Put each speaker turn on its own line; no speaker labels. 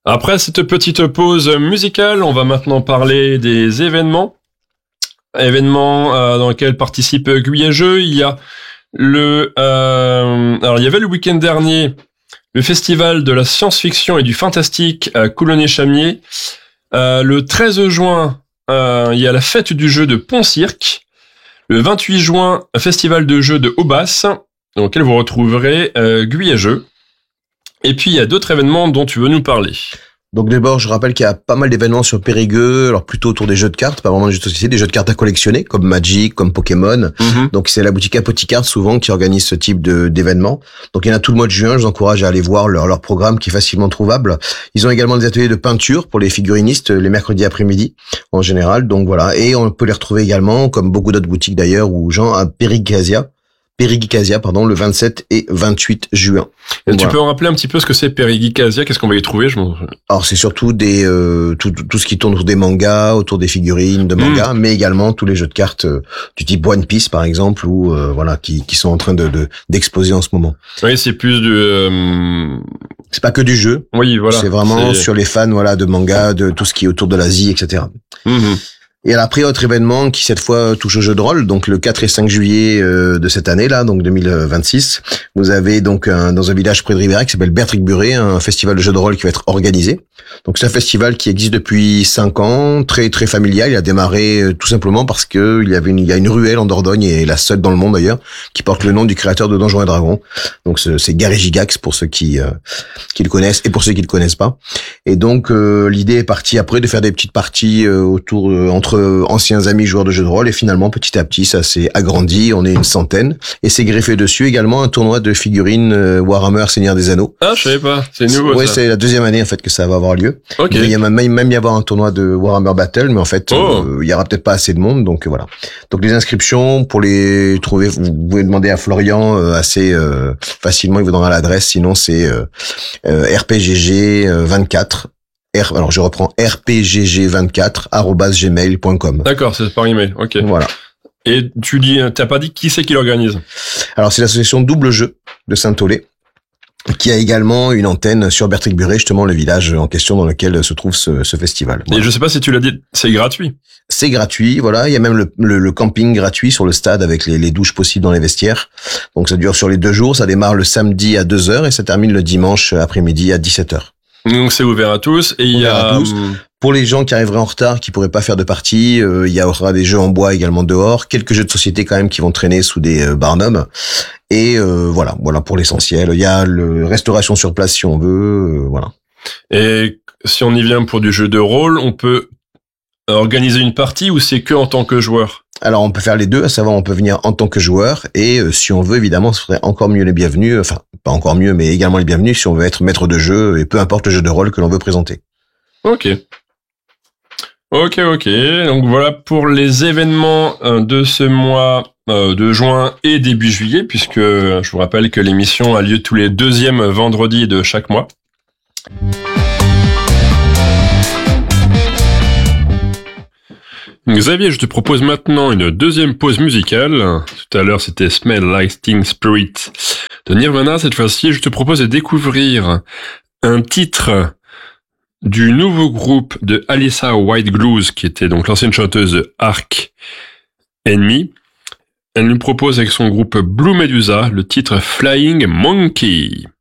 Après cette petite pause musicale, on va maintenant parler des événements. Événements dans lesquels participe Guyageux. Il y a alors il y avait le week-end dernier le festival de la science-fiction et du fantastique à Coulonnet-Chamiers. Le 13 juin, il y a la fête du jeu de Pont-Cirque. Le 28 juin, un festival de jeux de Aubas, dans lequel vous retrouverez Guyageux. Et puis il y a d'autres événements dont tu veux nous parler.
Donc d'abord, je rappelle qu'il y a pas mal d'événements sur Périgueux, alors plutôt autour des jeux de cartes, pas vraiment des jeux de société, des jeux de cartes à collectionner, comme Magic, comme Pokémon. Donc c'est la boutique Apoticard souvent qui organise ce type d'événements. Donc il y en a tout le mois de juin, je vous encourage à aller voir leur programme qui est facilement trouvable. Ils ont également des ateliers de peinture pour les figurinistes les mercredis après-midi en général. Donc voilà, et on peut les retrouver également, comme beaucoup d'autres boutiques d'ailleurs, ou gens à Périguicasia, le 27 et 28 juin.
Et tu peux en rappeler un petit peu ce que c'est Périguicasia? Qu'est-ce qu'on va y trouver?
Alors c'est surtout tout ce qui tourne autour des mangas, autour des figurines de mangas, mais également tous les jeux de cartes du type One Piece par exemple, ou qui sont en train d'exposer en ce moment.
Oui, c'est plus
c'est pas que du jeu.
Oui, voilà.
C'est vraiment sur les fans, de manga, de tout ce qui est autour de l'Asie, etc. Et après, autre événement qui cette fois touche au jeu de rôle, donc le 4 et 5 juillet de cette année-là, donc 2026, vous avez donc dans un village près de Ribérac qui s'appelle Bertric-Buré, un festival de jeux de rôle qui va être organisé. Donc c'est un festival qui existe depuis 5 ans, très très familial. Il a démarré tout simplement parce que il y a une ruelle en Dordogne, et la seule dans le monde d'ailleurs, qui porte le nom du créateur de Donjons et Dragons. Donc c'est Gary Gigax pour ceux qui le connaissent et pour ceux qui le connaissent pas. Et donc l'idée est partie après de faire des petites parties autour entre anciens amis joueurs de jeux de rôle, et finalement petit à petit ça s'est agrandi, on est une centaine, et c'est greffé dessus également un tournoi de figurines Warhammer Seigneur des Anneaux.
Ah, je savais pas, c'est nouveau.
Ouais,
ça.
c'est la deuxième année en fait que ça va avoir lieu.
Okay.
Il y a même y avoir un tournoi de Warhammer Battle, mais en fait il y aura peut-être pas assez de monde, donc voilà. Donc les inscriptions, pour les trouver, vous pouvez demander à Florian assez facilement, il vous donnera l'adresse, sinon c'est rpgg24. Alors je reprends rpgg24@gmail.com.
D'accord, c'est par email. OK.
Voilà.
Et t'as pas dit qui c'est qui l'organise?
Alors c'est l'association Double Jeu de Saint-Aulé, qui a également une antenne sur Bertric-Buré, justement le village en question dans lequel se trouve ce festival.
Voilà. Et je sais pas si tu l'as dit, c'est gratuit.
C'est gratuit, voilà. Il y a même le camping gratuit sur le stade avec les douches possibles dans les vestiaires. Donc ça dure sur les 2 jours, ça démarre le samedi à 2h et ça termine le dimanche après-midi à 17h.
Donc c'est ouvert à tous, et il y a
pour les gens qui arriveraient en retard, qui pourraient pas faire de partie, il y aura des jeux en bois également dehors, quelques jeux de société quand même qui vont traîner sous des barnums, et voilà pour l'essentiel. Il y a le restauration sur place si on veut, voilà.
Et si on y vient pour du jeu de rôle, on peut organiser une partie, ou c'est que en tant que joueur?
Alors on peut faire les deux, à savoir on peut venir en tant que joueur, et si on veut évidemment ce serait encore mieux les bienvenus, enfin pas encore mieux mais également les bienvenus si on veut être maître de jeu, et peu importe le jeu de rôle que l'on veut présenter.
Ok. Donc voilà pour les événements de ce mois de juin et début juillet, puisque je vous rappelle que l'émission a lieu tous les 2e vendredis de chaque mois. Xavier, je te propose maintenant une deuxième pause musicale. Tout à l'heure, c'était Smell Like Teen Spirit de Nirvana. Cette fois-ci, je te propose de découvrir un titre du nouveau groupe de Alyssa White-Glues, qui était donc l'ancienne chanteuse de Arch Enemy. Elle nous propose avec son groupe Blue Medusa le titre Flying Monkey.